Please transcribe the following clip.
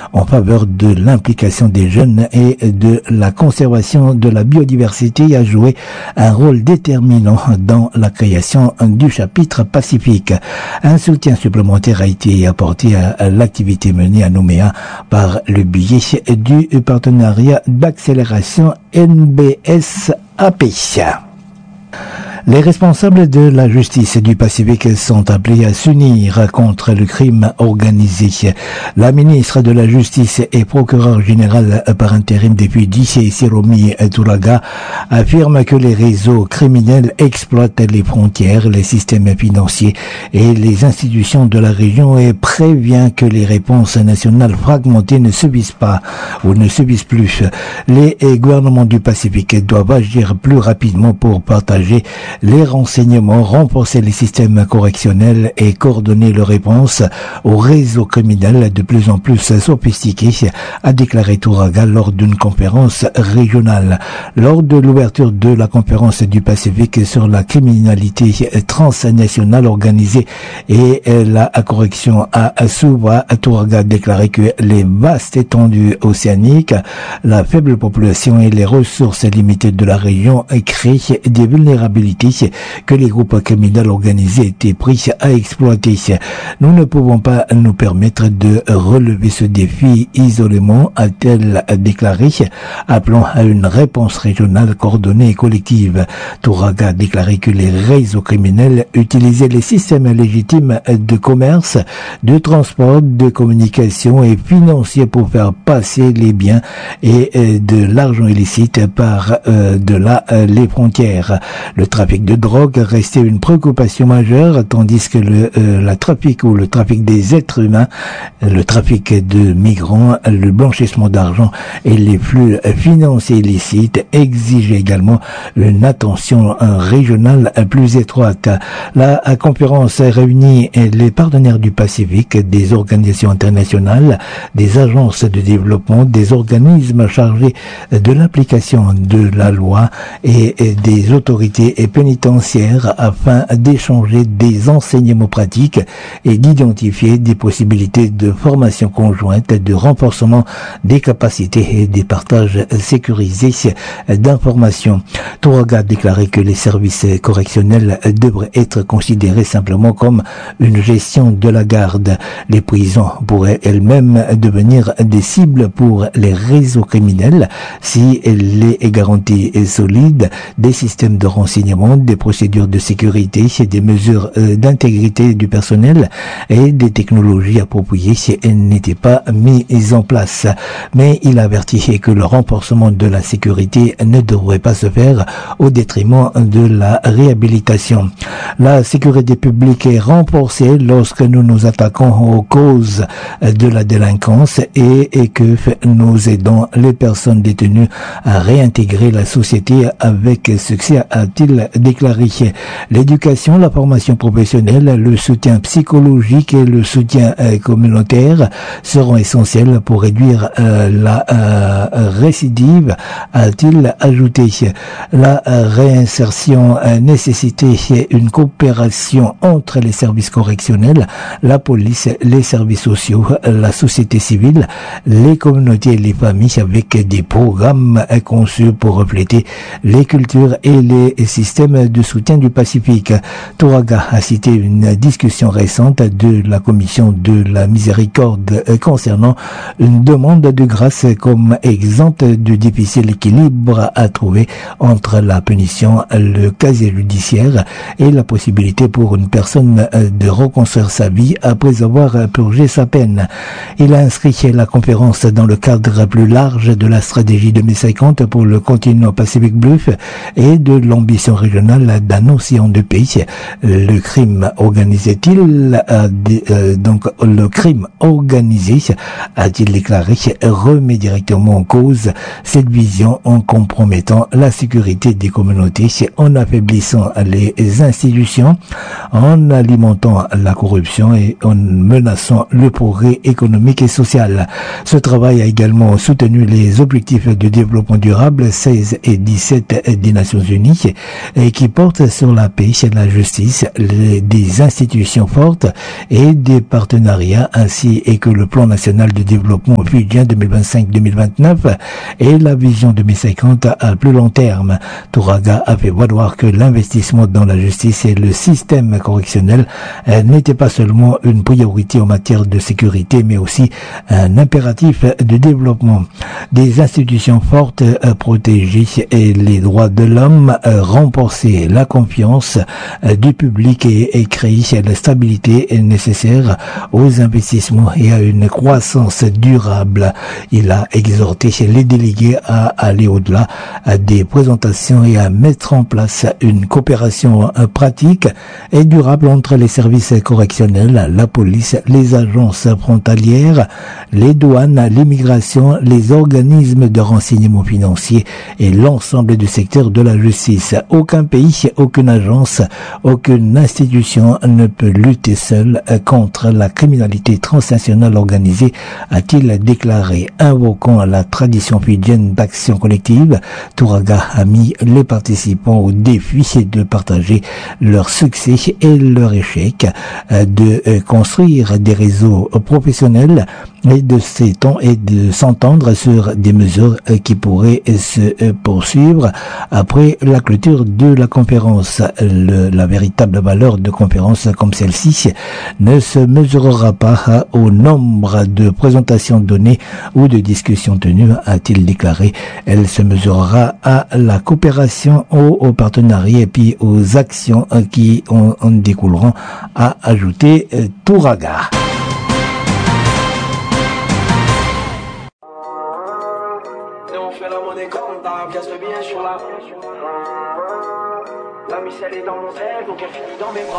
en faveur de l'implication des jeunes et de la conservation de la biodiversité a joué un rôle déterminant dans la création du chapitre Pacifique. Un soutien supplémentaire a été apporté à l'activité menée à Nouméa par le biais du partenariat d'accélération NBS-AP. Les responsables de la justice du Pacifique sont appelés à s'unir contre le crime organisé. La ministre de la Justice et procureur général par intérim depuis DC, Siromi Turaga, affirme que les réseaux criminels exploitent les frontières, les systèmes financiers et les institutions de la région et prévient que les réponses nationales fragmentées ne subissent pas ou ne subissent plus. Les gouvernements du Pacifique doivent agir plus rapidement pour partager les renseignements, renforcer les systèmes correctionnels et coordonner leurs réponses aux réseaux criminels de plus en plus sophistiqués, a déclaré Turaga lors d'une conférence régionale. Lors de l'ouverture de la conférence du Pacifique sur la criminalité transnationale organisée et la correction à Suva, Turaga a déclaré que les vastes étendues océaniques, la faible population et les ressources limitées de la région créent des vulnérabilités que les groupes criminels organisés étaient pris à exploiter. Nous ne pouvons pas nous permettre de relever ce défi isolément, a-t-elle déclaré, appelant à une réponse régionale coordonnée et collective. Turaga a déclaré que les réseaux criminels utilisaient les systèmes légitimes de commerce, de transport, de communication et financiers pour faire passer les biens et de l'argent illicite par les frontières. Le trafic de drogue restait une préoccupation majeure, tandis que le trafic des êtres humains, le trafic de migrants, le blanchissement d'argent et les flux financiers illicites exigeaient également une attention régionale plus étroite. La conférence réunit les partenaires du Pacifique, des organisations internationales, des agences de développement, des organismes chargés de l'application de la loi et des autorités pénitentiaires afin d'échanger des enseignements pratiques et d'identifier des possibilités de formation conjointe, de renforcement des capacités et des partages sécurisés d'informations. Turaga a déclaré que les services correctionnels devraient être considérés simplement comme une gestion de la garde. Les prisons pourraient elles-mêmes devenir des cibles pour les réseaux criminels si les garanties solides, des systèmes de renseignement, des procédures de sécurité, des mesures d'intégrité du personnel et des technologies appropriées n'étaient pas mises en place. Mais il a averti que le renforcement de la sécurité ne devrait pas se faire au détriment de la réhabilitation. La sécurité publique est renforcée lorsque nous nous attaquons aux causes de la délinquance et que nous aidons les personnes détenues à réintégrer la société avec succès, a-t-il déclaré. L'éducation, la formation professionnelle, le soutien psychologique et le soutien communautaire seront essentiels pour réduire la récidive, a-t-il ajouté. La réinsertion nécessitait une coopération entre les services correctionnels, la police, les services sociaux, la société civile, les communautés et les familles avec des programmes conçus pour refléter les cultures et les systèmes de soutien du Pacifique. Turaga a cité une discussion récente de la Commission de la Miséricorde concernant une demande de grâce comme exemple du difficile équilibre à trouver entre la punition, le casier judiciaire et la possibilité pour une personne de reconstruire sa vie après avoir purgé sa peine. Il a inscrit la conférence dans le cadre plus large de la stratégie 2050 pour le continent Pacifique Bluff et de l'ambition régionale d'un océan de paix. Le crime organisé, le crime organisé, a-t-il déclaré, remet directement en cause cette vision en compromettant la sécurité des communautés, en affaiblissant les institutions, en alimentant la corruption et en menaçant le progrès économique et social. Ce travail a également soutenu les objectifs de développement durable 16 et 17 des Nations Unies et qui porte sur la paix, la justice, des institutions fortes et des partenariats, ainsi et que le plan national de développement fidjien 2025-2029 et la vision 2050 à plus long terme. Touraga a fait valoir que l'investissement dans la justice et le système correctionnel n'était pas seulement une priorité en matière de sécurité, mais aussi un impératif de développement. Des institutions fortes protégées et les droits de l'homme, renforcer la confiance du public et créer la stabilité nécessaire aux investissements et à une croissance durable. Il a exhorté les délégués à aller au-delà des présentations et à mettre en place une coopération pratique et durable entre les services correctionnels, la police, les agences frontalières, les douanes, l'immigration, les organismes de renseignement financier et l'ensemble du secteur de la justice. Aucun pays, aucune agence, aucune institution ne peut lutter seule contre la criminalité transnationale organisée, a-t-il déclaré. Invoquant la tradition fidjienne d'action collective, Touraga a mis les participants au défi de partager leur succès et leur échec, de construire des réseaux professionnels et de s'entendre sur des mesures qui pourraient se poursuivre après la clôture de la conférence. La véritable valeur de conférences comme celle-ci ne se mesurera pas au nombre de présentations données ou de discussions tenues, a-t-il déclaré. Elle se mesurera à la coopération, au partenariat et puis aux actions qui en découleront, a ajouté Touraga. La micelle est dans mon sel, donc elle finit dans mes bras.